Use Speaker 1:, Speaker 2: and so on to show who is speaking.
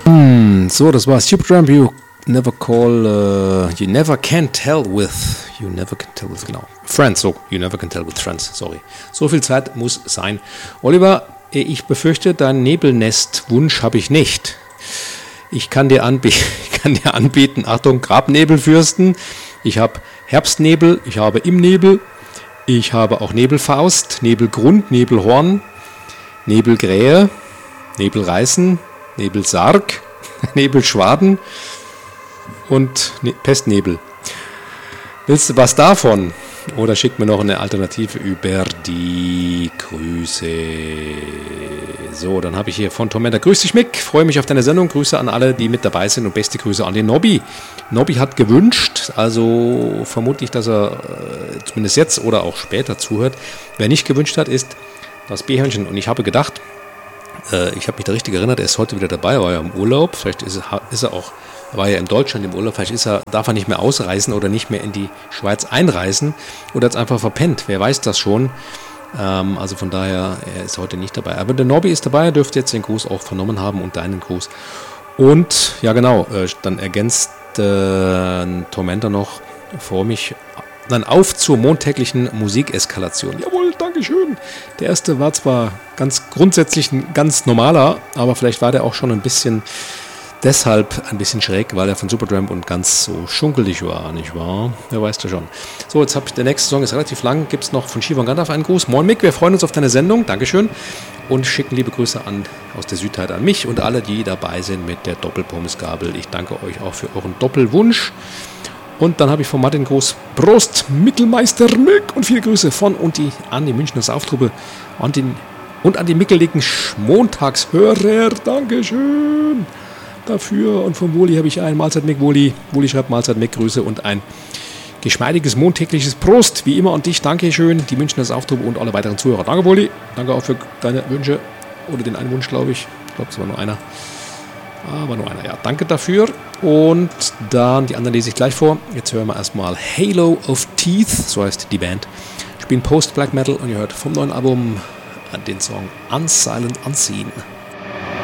Speaker 1: So, das war Supertramp, You Never Can Tell With, genau. Friends, so, You Never Can Tell With Friends, sorry. So viel Zeit muss sein. Oliver, ich befürchte, dein Nebelnest-Wunsch habe ich nicht. Ich kann dir anbieten, Achtung, Grabnebelfürsten. Ich habe Herbstnebel, ich habe im Nebel, ich habe auch Nebelfaust, Nebelgrund, Nebelhorn, Nebelgrähe, Nebelreißen, Nebelsarg, Nebelschwaden und Pestnebel. Willst du was davon? Oder schick mir noch eine Alternative über die Grüße. So, dann habe ich hier von Tormenta. Grüß dich, Mick. Freue mich auf deine Sendung. Grüße an alle, die mit dabei sind und beste Grüße an den Nobby. Nobby hat gewünscht, also vermutlich, dass er zumindest jetzt oder auch später zuhört. Wer nicht gewünscht hat, ist das B-Hörnchen. Und ich habe gedacht, ich habe mich da richtig erinnert, er ist heute wieder dabei, war ja im Urlaub. Vielleicht ist er auch, war ja in Deutschland im Urlaub, vielleicht darf er nicht mehr ausreisen oder nicht mehr in die Schweiz einreisen oder hat es einfach verpennt. Wer weiß das schon. Also von daher, er ist heute nicht dabei. Aber der Nobby ist dabei, er dürfte jetzt den Gruß auch vernommen haben und deinen Gruß. Und, ja genau, dann ergänzt Tormenta noch vor mich, dann auf zur montäglichen Musikeskalation. Jawohl, Dankeschön. Der erste war zwar ganz grundsätzlich ein ganz normaler, aber vielleicht war der auch schon deshalb ein bisschen schräg, weil er von Supertramp und ganz so schunkelig war, nicht wahr? Wer weiß das schon. So, jetzt der nächste Song ist relativ lang. Gibt es noch von Shivan Gandalf einen Gruß. Moin Mick, wir freuen uns auf deine Sendung. Dankeschön. Und schicken liebe Grüße aus der Südheit an mich und alle, die dabei sind mit der Doppelpommesgabel. Ich danke euch auch für euren Doppelwunsch. Und dann habe ich von Martin Groß Prost, Mickelmeister Mick und viele Grüße von und an die Münchner Sauftruppe und an die mickeligen Montagshörer. Dankeschön dafür. Und vom Woli habe ich ein Mahlzeit Mick Woli. Woli schreibt Mahlzeit Mick Grüße und ein geschmeidiges montägliches Prost. Wie immer an dich. Dankeschön. Die Münchner Sauftruppe und alle weiteren Zuhörer. Danke Woli. Danke auch für deine Wünsche. Oder den einen Wunsch, glaube ich. Ich glaube, es war nur einer. Ja. Danke dafür. Und dann die anderen lese ich gleich vor. Jetzt hören wir erstmal Halo of Teeth, so heißt die Band. Spielen Post-Black Metal und ihr hört vom neuen Album den Song Unsilent Unseen.